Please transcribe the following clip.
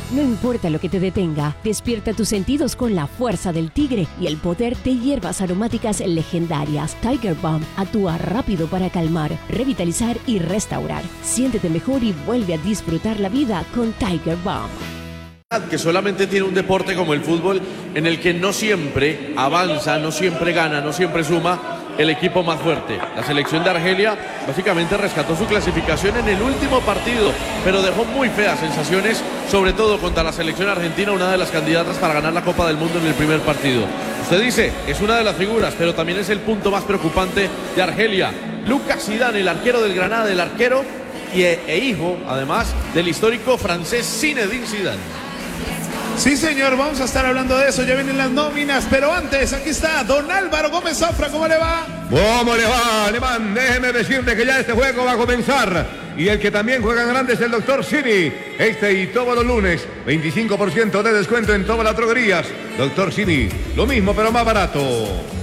No importa lo que te detenga, despierta tus sentidos con la fuerza del tigre y el poder de hierbas aromáticas legendarias. Tiger Balm actúa rápido para calmar, revitalizar y restaurar. Siéntete mejor y vuelve a disfrutar la vida con Tiger Balm. Que solamente tiene un deporte como el fútbol en el que no siempre avanza, no siempre gana, no siempre suma el equipo más fuerte. La selección de Argelia básicamente rescató su clasificación en el último partido, pero dejó muy feas sensaciones, sobre todo contra la selección argentina, una de las candidatas para ganar la Copa del Mundo en el primer partido. Usted dice, es una de las figuras, pero también es el punto más preocupante de Argelia. Lucas Zidane, el arquero del Granada, el arquero e hijo, además, del histórico francés Zinedine Zidane. Sí, señor, vamos a estar hablando de eso, ya vienen las nóminas, pero antes, aquí está Don Álvaro Gómez Zafra, ¿cómo le va? ¿Cómo le va, Alemán? Déjeme decirte que ya este juego va a comenzar, y el que también juega en grande es el Dr. Cini, y todos los lunes, 25% de descuento en todas las droguerías. Dr. Cini, lo mismo pero más barato.